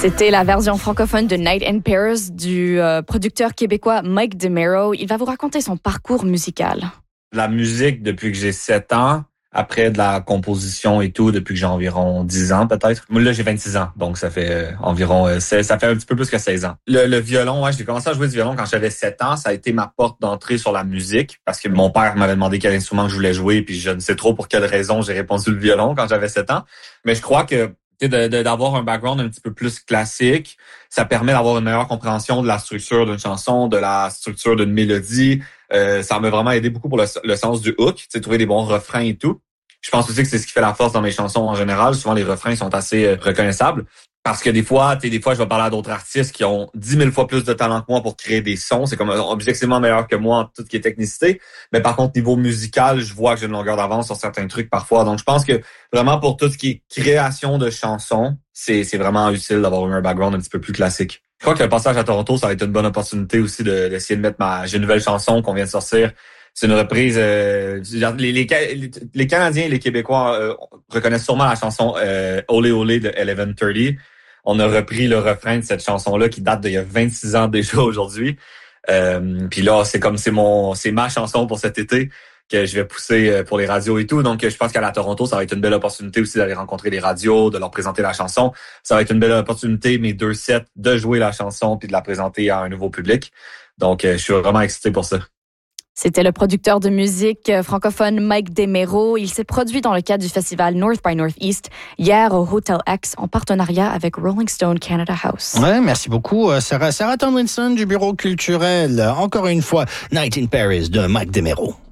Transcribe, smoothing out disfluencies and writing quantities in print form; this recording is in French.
C'était la version francophone de Night in Paris du producteur québécois Mike DeMero. Il va vous raconter son parcours musical. La musique depuis que j'ai 7 ans, après de la composition et tout, depuis que j'ai environ 10 ans peut-être. Moi là j'ai 26 ans, donc ça fait environ ça fait un petit peu plus que 16 ans. Le violon, j'ai commencé à jouer du violon quand j'avais 7 ans. Ça a été ma porte d'entrée sur la musique parce que mon père m'avait demandé quel instrument que je voulais jouer, puis je ne sais trop pour quelle raison j'ai répondu le violon quand j'avais 7 ans. Mais je crois que d'avoir un background un petit peu plus classique, ça permet d'avoir une meilleure compréhension de la structure d'une chanson, de la structure d'une mélodie. Ça m'a vraiment aidé beaucoup pour le sens du hook, trouver des bons refrains et tout. Je pense aussi que c'est ce qui fait la force dans mes chansons en général. Souvent, les refrains sont assez reconnaissables. Parce que des fois, je vais parler à d'autres artistes qui ont 10 000 fois plus de talent que moi pour créer des sons. C'est comme objectivement meilleur que moi en tout ce qui est technicité. Mais par contre, niveau musical, je vois que j'ai une longueur d'avance sur certains trucs parfois. Donc, je pense que vraiment pour tout ce qui est création de chansons, c'est vraiment utile d'avoir un background un petit peu plus classique. Je crois que le passage à Toronto, ça va être une bonne opportunité aussi d'essayer de mettre j'ai une nouvelle chanson qu'on vient de sortir. C'est une reprise. Les Canadiens et les Québécois reconnaissent sûrement la chanson Olé Olé de 1130. On a repris le refrain de cette chanson-là qui date d'il y a 26 ans déjà aujourd'hui. Puis là, c'est ma chanson pour cet été que je vais pousser pour les radios et tout. Donc, je pense qu'à la Toronto, ça va être une belle opportunité aussi d'aller rencontrer les radios, de leur présenter la chanson. Ça va être une belle opportunité, mes 2 sets, de jouer la chanson puis de la présenter à un nouveau public. Donc, je suis vraiment excité pour ça. C'était le producteur de musique francophone Mike DeMero. Il s'est produit dans le cadre du festival North by Northeast hier au Hotel X en partenariat avec Rolling Stone Canada House. Ouais, merci beaucoup Sarah Tomlinson du Bureau culturel. Encore une fois, Night in Paris de Mike DeMero.